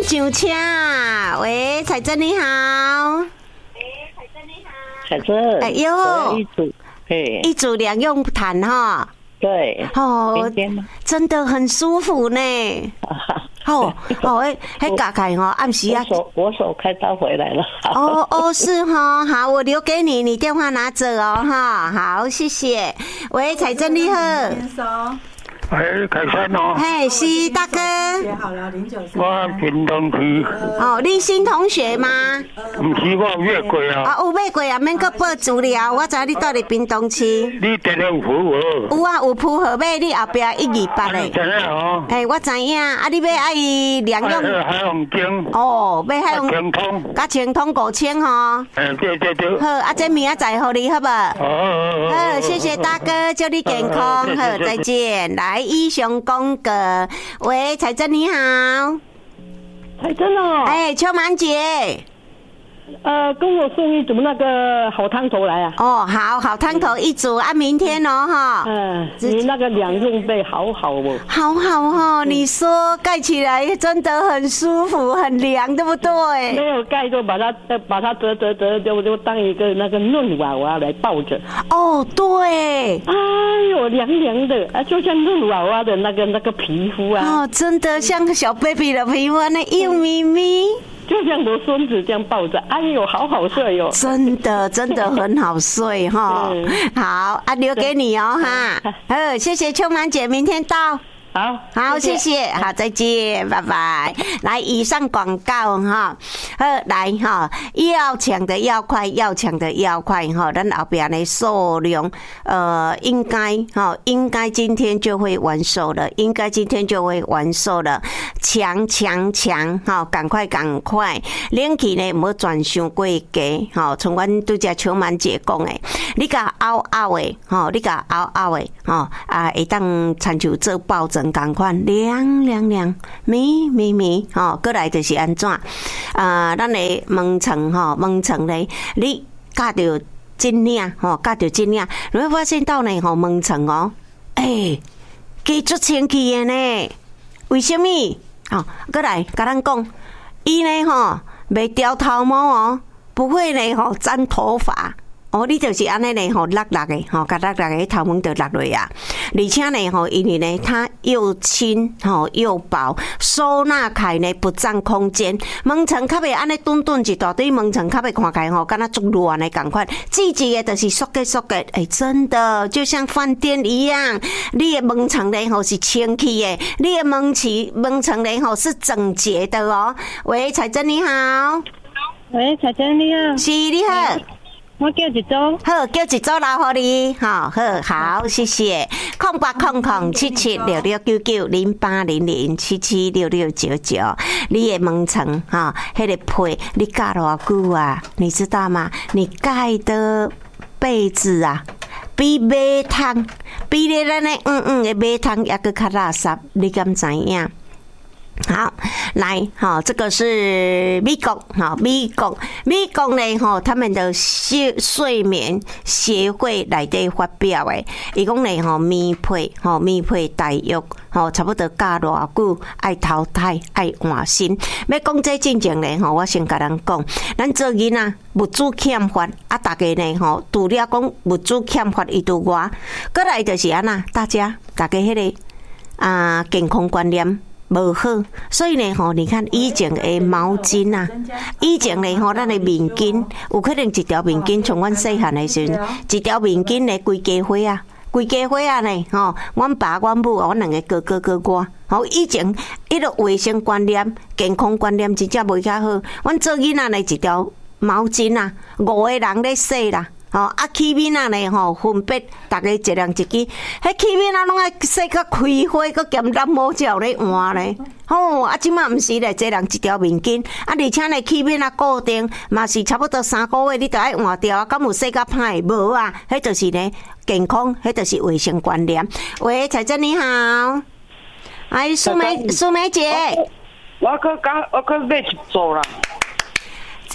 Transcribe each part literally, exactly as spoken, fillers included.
上车。喂，彩珍你好。 喂，彩珍你好。彩珍。 哎呦， 一组，嘿， 一组两用毯哈。 对。 哦，真的很舒服呢。哦哦，哎，还嘎开哈，暗时啊。 我手我手开刀回来了。 哦哦，是哈，好，我留给你，你电话拿着哦哈。好，谢谢。喂，彩珍你好。 哎，凯山哦。 嘿，是大哥。 写好了，零九三。 我屏东区。 哦，你新同学吗？ 唔是，我有月过啊。 啊，有买过啊，免搁报资料。我知你住伫屏东区。 你电话有符无？ 有啊，有符号码，你后壁一二八嘞。 知影哦。 哎，我知影。啊，你要爱两用。 海洋经。 哦，要海洋。 清通。 甲清通五千吼。 哎，对对对。 好，啊，这明仔载互你好不？好。 好， 好，谢谢大哥，祝你健康。好，再见。来。医雄公哥，喂，彩珍你好， 彩珍哦， 哎，秋满姐， 呃，跟我送一组那个好汤头来啊。 哦，好好汤头一组啊，明天哦哈。 嗯，你那个两用被好好哦。 好好哦，你说盖起来真的很舒服，很凉，对不对？ 没有盖就把它把它折折折，就就当一个那个嫩娃娃来抱着。 哦，对。 哎呦，凉凉的啊，就像嫩娃娃的那个那个皮肤啊。 哦，真的像小 baby 的皮肤那幼咪咪。 就像我孙子这样抱着，哎呦，好好睡哦！ 真的，真的很好睡哈。好啊，留给你哦哈。好，谢谢秋满姐，明天到。 好， 好，谢谢，好，再见，拜拜。来，以上广告哈，好，来哈，要抢的要快，要抢的要快哈，咱后边的数量，呃，应该哈，应该今天就会完售了，应该今天就会完售了，抢抢抢，哈，赶快赶快，冷气呢唔好转伤过低，哈，像阮拄只秋满姐讲的，你甲拗拗的，哈，你甲拗拗的，哈，啊，会当参像做抱枕。同款凉凉凉，咪咪咪，吼，过来就是安怎？啊，咱的门床吼，门床咧，你夹着针领吼，夹着针领，你会发现到呢吼，门床哦，诶，加足清气的呢。为什么？哦，过来甲咱讲，伊呢吼，袂掉头毛哦，不会呢吼粘头发。哦，你就是安尼呢，吼，落落的，吼，甲落落的头毛就落落啊。而且呢，吼，因为呢，它又轻，吼，又薄，收纳开呢，不占空间。门床较袂安尼顿顿一大堆，门床较袂看开吼，敢若足乱的共款。季节的就是缩结缩结，哎，真的就像饭店一样，你的门床呢，吼是清气的，你的门起门床呢，吼是整洁的哦。喂，彩珍你好。 喂，彩珍你好。 是你好。 我叫一组， 好，叫一组留予你，好，好，好，谢谢。空八空空七七六六九九零八零零七七六六九九，你的门床哈，迄个被你盖偌久啊？你知道吗？你盖的被子啊，比马桶，比咧咱的嗯嗯的马桶还搁较垃圾，你敢知影？好，来，好，这个是美国，好，美国，美国呢，哈，他们的睡睡眠协会内底发表的，伊讲呢，吼，棉被，吼，棉被大约，吼，差不多加偌久，爱淘汰，爱换新。要讲这进前呢，吼，我先甲咱讲，咱做囡仔物资欠缺，啊，大家呢，吼，除了讲物资欠缺以除外，过来就是安那，大家，大家迄个啊，健康观念。无好，所以呢吼，你看以前的毛巾啊，以前呢吼，咱的面巾有可能一条面巾，从阮细汉的时阵，一条面巾呢规家伙啊，规家伙啊呢吼，阮爸、阮母啊，阮两个哥哥哥我，吼以前迄个卫生观念、健康观念真正袂较好。阮做囡仔呢一条毛巾啊，五个人咧洗啦。吼、哦、啊，起面啊呢吼，分别大家一人一支，迄起面啊拢爱洗个开花，个咸淡毛照咧换咧。吼、哦、啊，即马毋是咧，一人一条面巾，啊，而且呢起面啊固定，嘛是差不多三个月，你就爱换掉啊。敢有洗甲歹？无啊，迄就是呢健康，迄就是卫生观念。喂，彩珍你好，哎，苏梅苏梅姐， 我去刚我去买一组啦。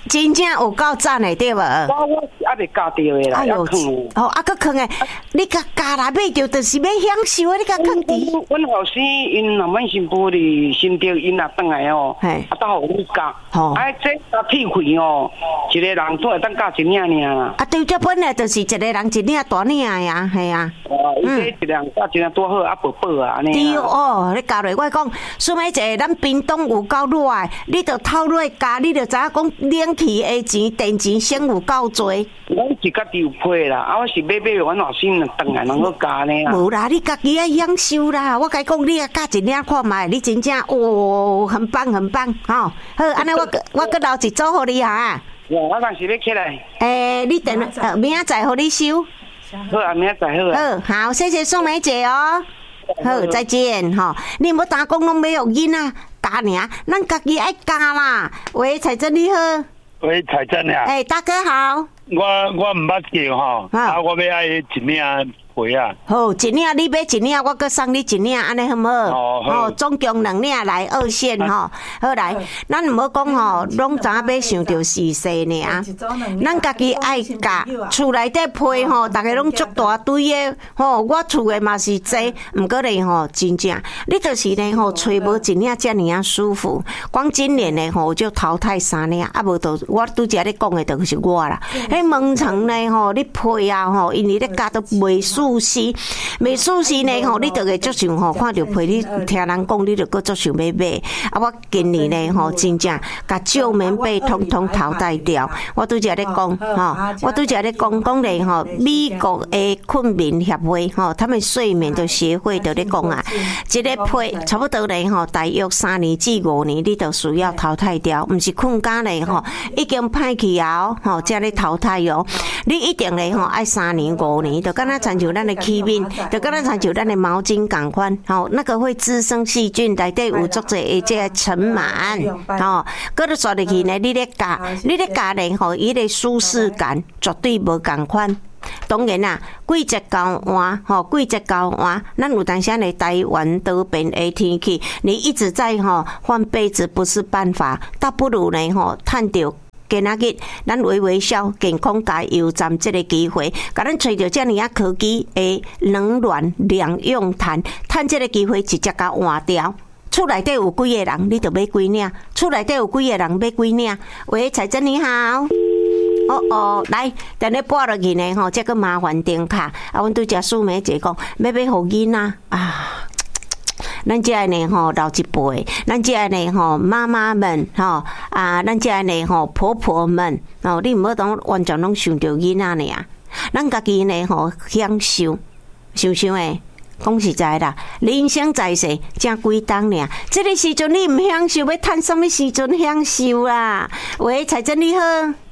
真正有够赞的对无？ 我我是还未加到的啦，要坑的。 哦，啊个坑的，你甲加来买着，就是要享受的，你甲坑伫。 阮后生因若阮新妇哩新着因若转来哦，啊，倒互你加。哦。啊，这加屁亏哦，一个人都会当加一领尔啦。 啊，对，这本来就是一个人一领大领呀，系啊。 哦，伊这一人加一领多好，啊，薄薄啊，安尼。 对哦，你加落我讲，苏美姐，咱冰冻有够热，你着透热加，你着知影讲冷气的钱、电钱省有够多。 我是家己有配啦，啊，我是买买阮后生转来能够加呢啦。 无啦，你家己爱享受啦。我甲你讲，你啊加一领看卖，你真正哦，很棒很棒，吼、哦。好，安尼我我搁留一组互你哈。 我当时要起来。 诶、欸，你等呃明仔载互你收。 好啊，明仔载好啊。好，好，谢谢宋梅姐哦。好，再见哈。你无打工拢没有囡仔加尔，咱家己爱加啦。喂，彩珍你好。 喂，彩珍呀。 哎，大哥好。 我我唔捌叫吼，啊，我要爱一领皮啊。 好，一领你买一领，我搁送你一领，安尼好唔好？ 哦，好。 总共两领来二线吼。好来，咱唔好讲吼，拢知影要想着是细尔，咱家己爱加，厝内底批吼，大家拢足大堆的吼。我厝的嘛是济，毋过咧吼，真正你就是咧吼，揣无一领遮尔啊舒服。光今年咧吼就淘汰三领，啊无就我拄则咧讲的就是我啦。迄门床咧吼，你批啊吼，因为咧加都袂舒适，袂舒适咧吼，你就会足想吼，看着批你听人讲，你就搁足想要买。啊，我今年咧吼，真正甲旧棉被统统淘汰掉。我拄则咧讲吼，我拄则咧讲讲咧吼，美国的困眠协会吼，他们睡眠的协会就咧讲啊，一个被差不多咧吼，大约三年至五年，你就需要淘汰掉，毋是困觉咧吼，已经歹去啊吼，才咧淘汰哦。你一定咧吼，爱三年五年，就敢若亲像咱的器面，就敢若亲像咱的毛巾共款，吼，那个会滋生细菌，内底有足侪的这个尘螨，吼，搁咧刷入去呢，你咧加，你咧加咧吼，伊个舒适感绝对无共款。当然啦，季节交换吼，季节交换，咱有当时咧台湾多变的天气，你一直在吼换被子不是办法，倒不如呢吼趁着今仔日咱微微笑健康加油站这个机会，甲咱找着这样啊科技的冷暖两用毯，趁这个机会直接甲换掉。厝内底有几个人，你就买几领；厝内底有几个人买几领。喂，彩珍你好。哦哦，来，等你拨落去呢吼，这个麻烦点卡。啊，阮拄则苏梅姐讲，要买互囡仔啊。咱这呢吼老一辈，咱这呢吼妈妈们吼啊，咱这呢吼婆婆们哦，你唔好当完全拢想着囡仔尔，咱家己呢吼享受，想想诶。讲实在啦，人生在世才几冬尔，这个时阵你唔享受，要趁什么时阵享受啦？喂，彩珍你好。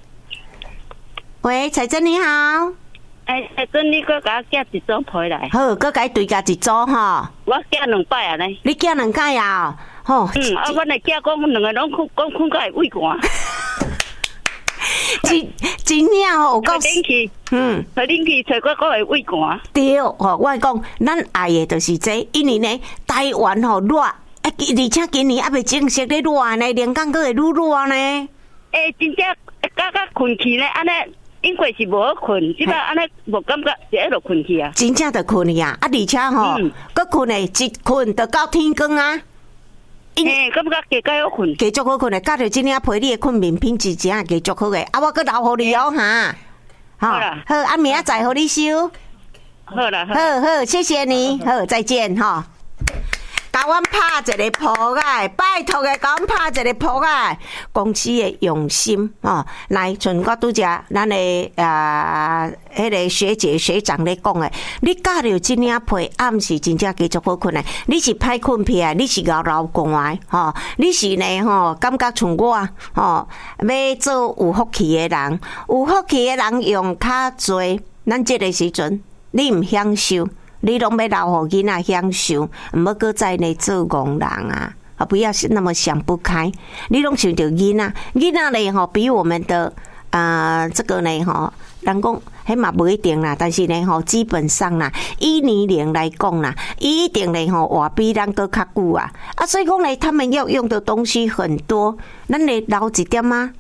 喂，彩珍你好。 哎，彩珍，你搁甲我寄一组皮来。 好，搁甲伊对加一组吼。 我寄两摆啊呢。 你寄两摆啊？吼。 嗯，啊，阮来寄讲两个拢困，讲困到会胃寒。 真真正吼，有够。 冷气。 嗯。 冷气吹过过会胃寒。 对，吼，我讲，咱爱的就是这，因为呢，台湾吼热，啊，而且今年还未正式咧热呢，连港搁会愈热呢。 诶，真正刚刚困去咧，安尼。因为是无好困，即摆安尼无感觉，是一路困去啊。 真正着困去啊！啊，而且吼，搁困诶，一困着到天光啊。 嘿，感觉加加好困， 加足好困诶，加着即领陪你诶困眠品质真加足好诶。啊，我搁留互你哦哈。 好啦， 好，啊，明仔载互你收。 好啦， 好好，谢谢你，好，再见哈。甲阮拍一个扑啊！拜托个，甲阮拍一个扑啊！公司的用心哦，来，像我拄则咱的啊，迄个学姐学长咧讲诶，你教着即领被，暗时真正继续好困诶。你是歹困起来，你是熬老寒吼，你是呢吼，感觉像我吼，要做有福气的人，有福气的人用较济，咱即个时阵你毋享受。你拢要留互囡仔享受，毋要搁再呢做戆人啊！啊，不要那么想不开。你拢想着囡仔，囡仔呢吼，比我们的啊、呃、这个呢吼，人讲迄嘛不一定啦，但是呢吼，基本上啦，以年龄来讲啦，一定呢吼活比咱搁较久啊！啊，所以讲呢，他们要用的东西很多，咱来留一点啊。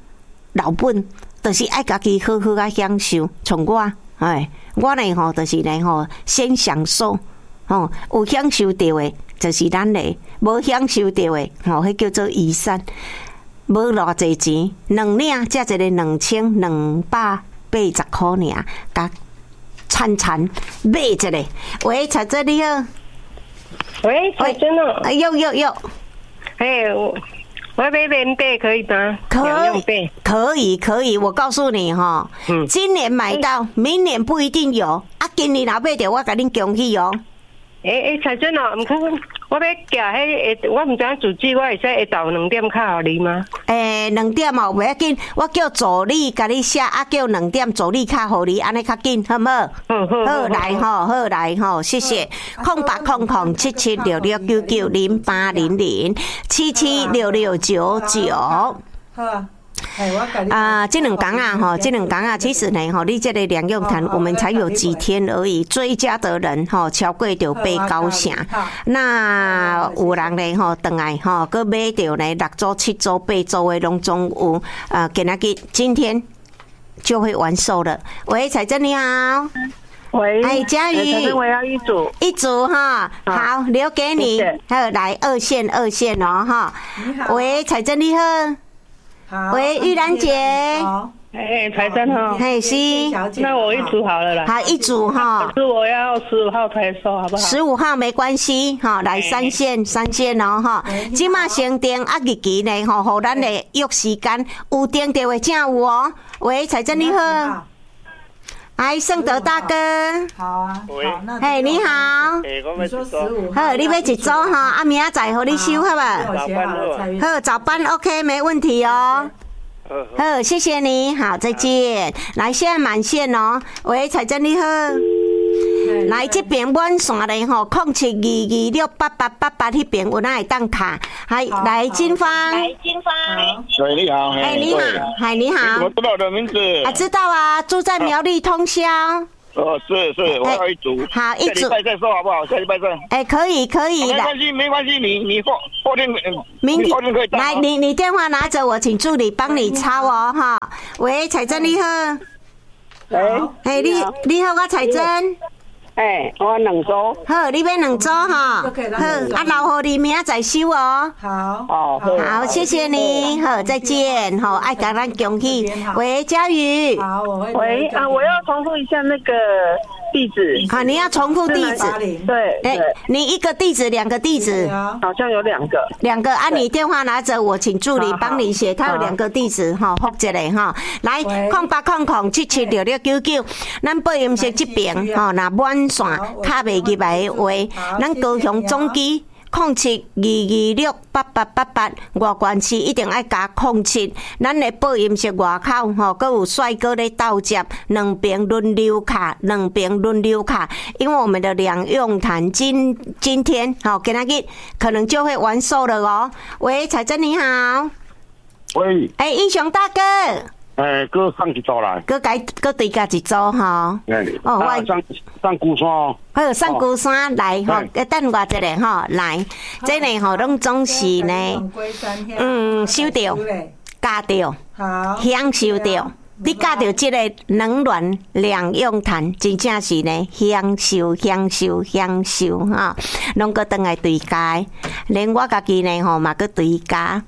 老本，就是爱家己好好啊享受。从我，哎，我呢吼，就是呢吼，先享受，吼，有享受到的，就是咱的；无享受到的，吼，迄叫做遗产。无偌济钱，两领才一个两千两百八十块尔，甲惨惨买一个。喂，彩珍你好。 喂，彩珍哦。 有有有。 嘿，我我要买棉被可以吗？ 可以，可以，可以。我告诉你哈，嗯，今年买到，明年不一定有。啊，今年若买到，我甲恁恭喜哦。 诶诶，彩珍哦，毋过我要寄迄，我毋知影主机，我会使下昼两点卡互你吗？ 诶，两点哦，袂要紧，我叫助理甲你写，啊叫两点助理卡互你，安尼较紧，好唔好？ 好好好来吼，好来吼，谢谢。空八空空七七六六九九零八零零七七六六九九。 好。 啊，这两天啊，哈，这两天啊，其实呢，哈，你这个两用坛我们才有几天而已，追加的人哈，超过就被高兴。那有人呢，哈，等来哈，佮买到呢六周、七周、八周的拢总有，呃，今仔日今天就会完售了。喂，彩珍你好。 喂， 哎，佳瑜， 我要一组， 一组哈，好，留给你。好，来二线，二线哦，哈。喂，彩珍你好。喂，玉兰姐， 哎，财珍哈， 嘿是， 那我一组好了啦， 好一组哈， 可是我要十五号才收，好不好？ 十五号没关系，哈，来三线三线哦哈，今嘛先订啊日期呢，吼，互咱的约时间，有订到的正有哦。喂，财珍你好。哎，盛德大哥， 好啊， 喂， 嘿，你好， 你说十五， 好，你要一组哈，啊，明仔载互你收，好吧？好，早班 OK， 没问题哦。好，谢谢你，好，再见。来，现在满线哦。喂，彩珍你好。来这边满线嘞吼，空七二二六八八八八那边有哪会当卡？还来金芳， 来金芳， 喂，你好， 哎，你好，嗨，你好。 我知道我的名字啊，知道啊，住在苗栗通宵。 哦，是是，我要一组， 好，一组， 下礼拜再说好不好？下礼拜再。 哎，可以可以的， 没关系没关系，你你后后天明天后天可以到。 来，你你电话拿着，我请助理帮你抄哦哈。喂，彩珍你好。 喂， 哎，你你好，我彩珍。 哎，我两组。 好，你买两组哈。好，啊，留好你明仔再收哦。 好。 哦， 好，谢谢你。好，再见。好，爱甲咱恭喜。喂，佳瑜。 好，我会。 喂啊，我要重复一下那个地址。 好，你要重复地址。 对。 哎，你一个地址，两个地址。 好像有两个。 两个，按你电话拿着，我请助理帮你写。他有两个地址哈，复一个哈。来，空八空空七七六六九九，咱播音室这边哈，那满线卡袂入来的话，咱高雄总机。空七二二六八八八八，外关市一定爱加空七。咱的播音室外口吼，阁有帅哥咧斗接，两边轮流卡，两边轮流卡。因为我们的两用毯今今天好，今仔日可能就会完售了哦。喂，彩珍你好。 喂。 哎，英雄大哥。 诶，搁上一组啦， 搁改搁对加一组哈。 哦，我上上鼓山哦。 好，上鼓山来吼，等我一下吼，来，这呢吼拢总是呢，嗯，收到，加到，享受到，你加到这个冷暖两用毯，真正是呢，享受享受享受哈，拢搁等来对加，连我家己呢吼嘛搁对加。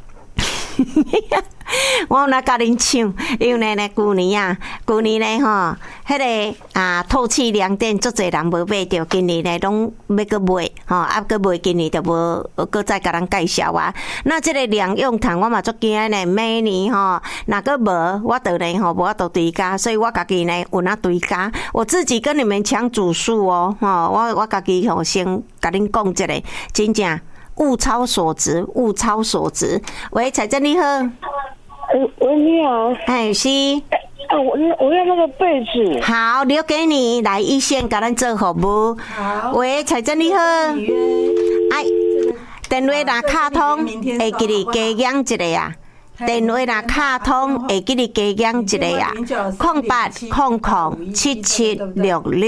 我来甲恁唱，因为呢，旧年啊，旧年呢吼，迄个啊透气凉垫，足侪人无买着，今年呢拢要搁买，吼啊搁买，今年就无搁再甲咱介绍啊。那这个两用毯我嘛足惊呢，每年吼，若搁无，我倒呢吼无法度对加，所以我家己呢有那对加，我自己跟你们抢组数哦，吼，我我家己吼先甲恁讲一个，真正物超所值，物超所值。喂，彩珍你好。 喂，你好。 哎，是。 啊，我我要那个被子。 好，留给你，来一线给咱做服务。 好。 喂，彩珍你好。哎，电话若卡通，会给你加养一个啊。电话若卡通，会给你加养一个啊。空八空空七七六六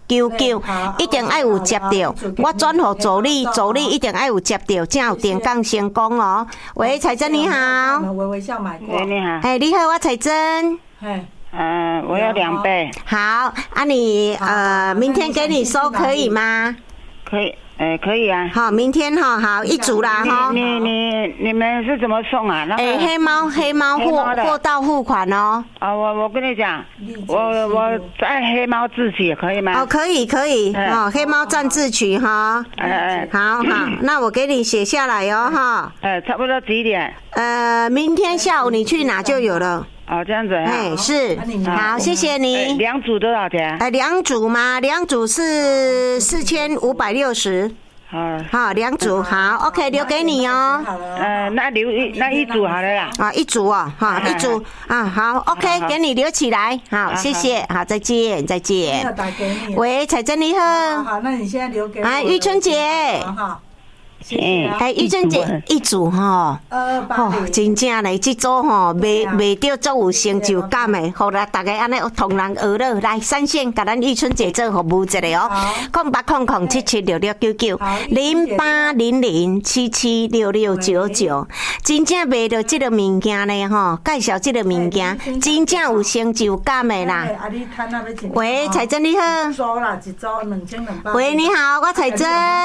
九九，一定爱有接到，我转互助理，助理一定爱有接到，才有电讲成功哦。喂，彩珍你好。 微微笑买过。 你好。 哎，你好，我彩珍。 嘿。 嗯，我要两倍。 好，啊你呃，明天给你收可以吗？ 可以。哎，可以啊。 好，明天哈，好一组啦哈。 你你你们是怎么送啊？那个哎，黑猫黑猫货货到付款哦。 啊，我我跟你讲，我我在黑猫自取可以吗？ 哦，可以可以哦，黑猫占自取哈。 哎哎， 好好，那我给你写下来哦哈。 哎，差不多几点？ 呃，明天下午你去拿就有了。 哦，这样子啊。 哎，是，好，谢谢你。 两组多少钱？ 哎，两组吗？两组是四千五百六十。 好， 好，两组好 ，OK， 留给你哦。 呃，那留一那一组好了啦。 啊，一组哦，哈，一组啊，好 ，OK， 给你留起来。好，谢谢，好，再见，再见。喂，彩珍你好。 好，那你现在留给我。 哎，玉春姐。 好。 嗯，哎，玉珍姐一组吼，哦，真正嘞，这组吼卖卖到足有成就感的，好啦，大家安尼同人学乐来三线，甲咱玉春姐做服务一下哦，空八空空七七六六九九零八零零七七六六九九，真正卖到这个物件呢吼，介绍这个物件，真正有成就感的啦。喂，彩珍你好。喂，你好，我彩珍。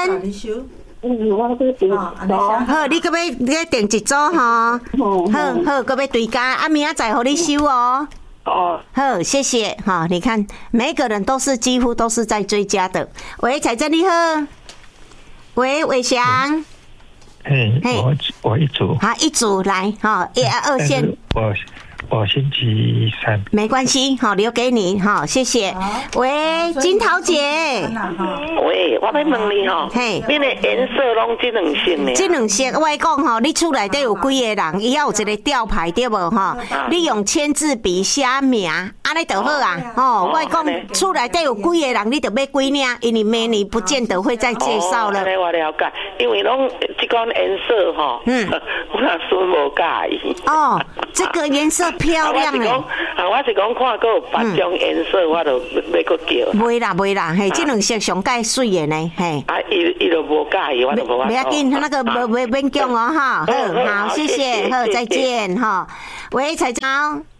好，你搁要要订一组吼，好好，搁要对加，啊，明仔载互你收哦。哦，好，谢谢哈。你看，每个人都是几乎都是在追加的。喂，彩珍你好。喂，伟翔。 嘿，我我一组。 好，一组来哈，一二线。 我。我星期三没关系，好留给你，好谢谢。喂，金桃姐， 喂，我要问你吼， 嘿， 你的颜色拢这两色呢？ 这两色，我讲吼，你厝内底有几个人，伊要有一个吊牌对无吼？你用签字笔写名，安尼就好啊。哦，我讲厝内底有几个人，你就要几领，因为明年不见得会再介绍了。 我了解，因为拢这款颜色吼，嗯，我阿孙无介意。 哦，这个颜色。漂亮诶！ 啊，我是讲看过别种颜色，我就要搁叫。 袂啦袂啦，嘿，这两色上介水诶呢，嘿。 啊，伊伊就无介意，我就无法。 不要紧，那个无无免讲哦哈。好，好，谢谢，好，再见哈。喂，彩超。